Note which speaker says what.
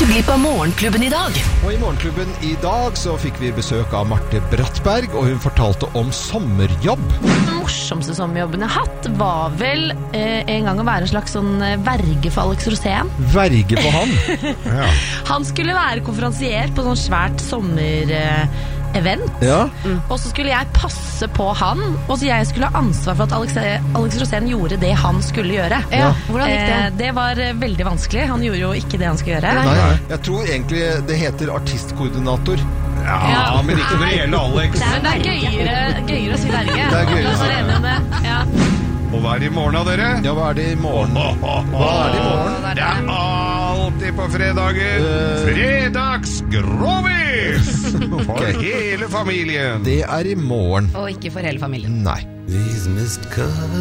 Speaker 1: du bli på Morgenklubben i dag?
Speaker 2: Og i Morgenklubben i dag så fikk vi besøk av Marte Brattberg, og hun fortalte om sommerjobb.
Speaker 3: Den morsomste sommerjobben jeg har hatt var vel en gang å være en slags sånn verge for Alex Rosén.
Speaker 2: Verge på han? Ja.
Speaker 3: Han skulle være konferansier på sånn svært sommerevent.
Speaker 2: Ja.
Speaker 3: Og så skulle jeg passe på han, og så jeg skulle ha ansvar for at Alex Rosén gjorde det han skulle gjøre.
Speaker 4: Ja, hvordan gikk det?
Speaker 3: Det var veldig vanskelig. Han gjorde jo ikke det han skulle gjøre.
Speaker 2: Nei. Jeg tror egentlig det heter artistkoordinator.
Speaker 5: Ja, men ikke når det gjelder Alex.
Speaker 3: Men det er gøyere å si verge.
Speaker 2: Det er gøyere å si.
Speaker 3: La oss være enige om det. Ja.
Speaker 5: Og hva er det i morgen da, dere?
Speaker 2: Ja, hva er det i morgen? Hva er det i morgen?
Speaker 5: Det er alltid på fredager. Fredagsgrovis! For hele familien.
Speaker 2: Det er i morgen.
Speaker 4: Og ikke for hele familien.
Speaker 2: Nei.
Speaker 6: These missed colors